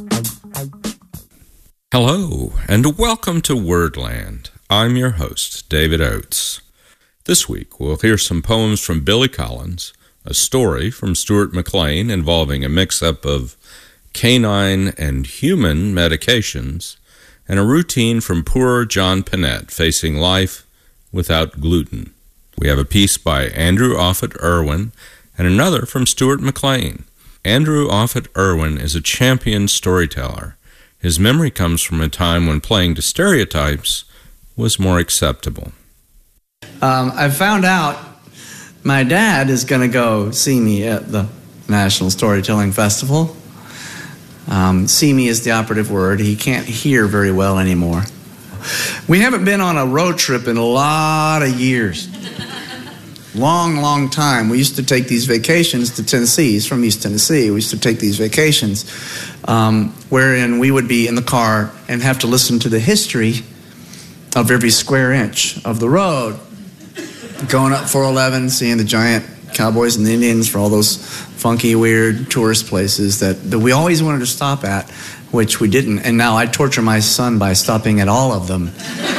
Hello, and welcome to Wordland. I'm your host, David Oates. This week, we'll hear some poems from Billy Collins, a story from Stuart McLean involving a mix-up of canine and human medications, and a routine from poor John Pinette facing life without gluten. We have a piece by Andrew Offutt Irwin and another from Stuart McLean. Andrew Offutt Irwin is a champion storyteller. His memory comes from a time when playing to stereotypes was more acceptable. I found out my dad is going to go see me at the National Storytelling Festival. See me is the operative word. He can't hear very well anymore. We haven't been on a road trip in a lot of years. Long time. We used to take these vacations to Tennessee. He's from East Tennessee. We used to take these vacations wherein we would be in the car and have to listen to the history of every square inch of the road. Going up 411, seeing the giant cowboys and the Indians for all those funky, weird tourist places that we always wanted to stop at, which we didn't. And now I torture my son by stopping at all of them.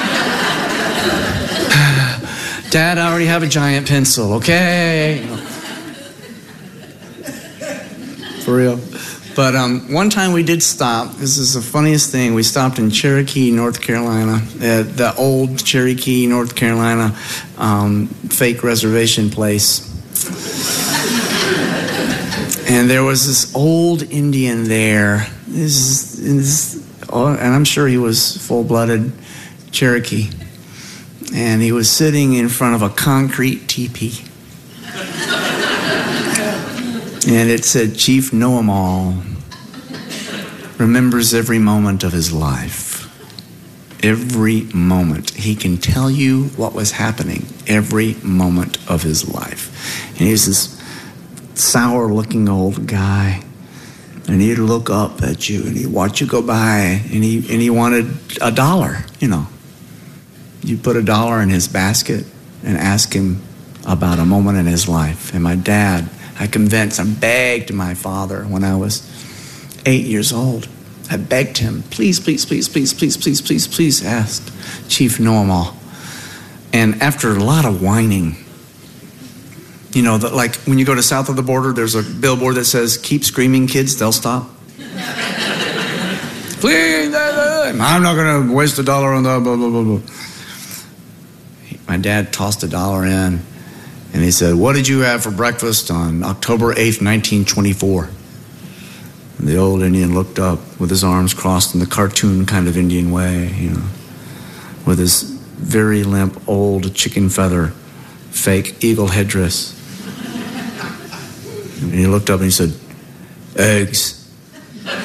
Dad, I already have a giant pencil, okay? For real. But one time we did stop. This is the funniest thing. We stopped in Cherokee, North Carolina, at the old Cherokee, North Carolina fake reservation place. And there was this old Indian there. And I'm sure he was full-blooded Cherokee. And he was sitting in front of a concrete teepee. And it said, Chief Know-em-all remembers every moment of his life. Every moment. He can tell you what was happening every moment of his life. And he's this sour-looking old guy. And he'd look up at you and he'd watch you go by. And he wanted $1, you know. You put $1 in his basket and ask him about a moment in his life. And my dad, I begged my father when I was 8 years old. I begged him, please ask Chief Know-em-all. And after a lot of whining, you know, like when you go to south of the border, there's a billboard that says, keep screaming, kids, they'll stop. Please, I'm not going to waste $1 on the blah, blah, blah, blah. My dad tossed $1 in, and he said, what did you have for breakfast on October 8th, 1924? And the old Indian looked up with his arms crossed in the cartoon kind of Indian way, you know, with his very limp old chicken feather fake eagle headdress. And he looked up and he said, eggs.